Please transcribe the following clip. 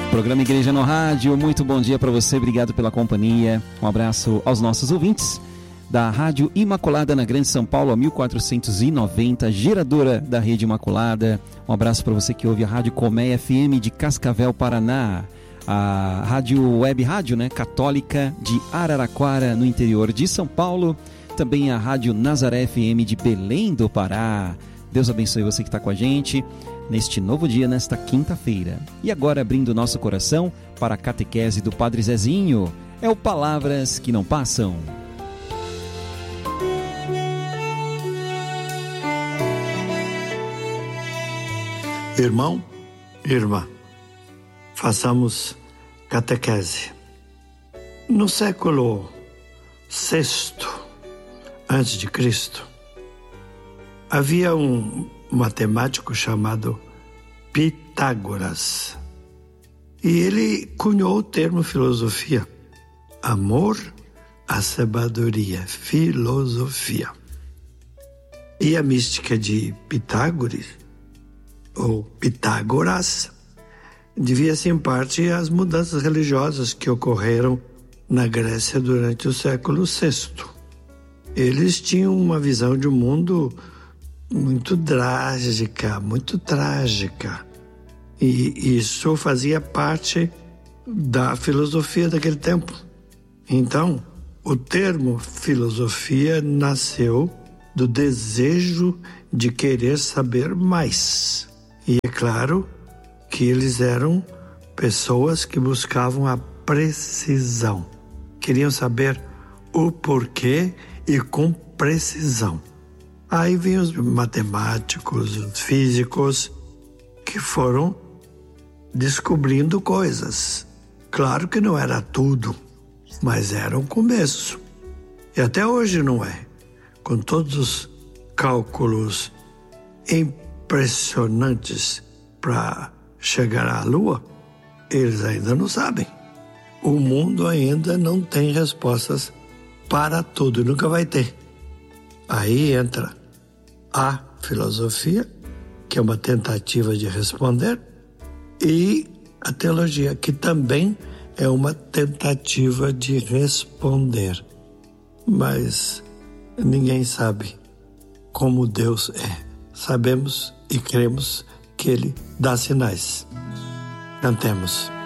Programa Igreja no Rádio, muito bom dia para você, obrigado pela companhia. Um abraço aos nossos ouvintes da Rádio Imaculada na Grande São Paulo, a 1490, geradora da Rede Imaculada. Um abraço para você que ouve a Rádio Comé FM de Cascavel, Paraná. A Rádio Web Rádio, Católica de Araraquara, no interior de São Paulo. Também a Rádio Nazaré FM de Belém do Pará. Deus abençoe você que está com a gente neste novo dia, nesta quinta-feira. E agora, abrindo nosso coração para a catequese do Padre Zezinho, é o Palavras que Não Passam. Irmão, irmã, façamos catequese. No século VI a.C., havia um matemático chamado Pitágoras. E ele cunhou o termo filosofia. Amor à sabedoria, filosofia. E a mística de Pitágoras, ou Pitágoras, devia-se em parte às mudanças religiosas que ocorreram na Grécia durante o século VI. Eles tinham uma visão de um mundo muito drástica, muito trágica. E isso fazia parte da filosofia daquele tempo. Então, o termo filosofia nasceu do desejo de querer saber mais. E é claro que eles eram pessoas que buscavam a precisão. Queriam saber o porquê e com precisão. Aí vem os matemáticos, os físicos, que foram descobrindo coisas. Claro que não era tudo, mas era um começo. E até hoje não é. Com todos os cálculos impressionantes para chegar à Lua, eles ainda não sabem. O mundo ainda não tem respostas para tudo, nunca vai ter. Aí entra a filosofia, que é uma tentativa de responder, e a teologia, que também é uma tentativa de responder. Mas ninguém sabe como Deus é. Sabemos e cremos que Ele dá sinais. Cantemos.